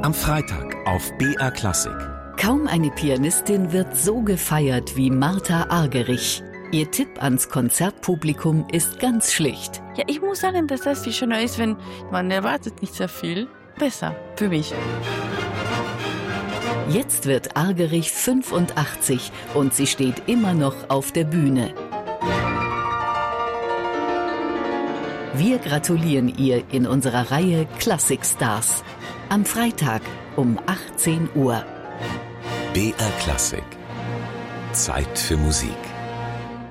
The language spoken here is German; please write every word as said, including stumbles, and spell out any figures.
Am Freitag auf B R Klassik. Kaum eine Pianistin wird so gefeiert wie Martha Argerich. Ihr Tipp ans Konzertpublikum ist ganz schlicht. Ja, ich muss sagen, dass das viel schöner ist, wenn man erwartet nicht sehr viel. Besser für mich. Jetzt wird Argerich fünfundachtzig und sie steht immer noch auf der Bühne. Wir gratulieren ihr in unserer Reihe Klassikstars. Am Freitag um achtzehn Uhr. B R Klassik. Zeit für Musik.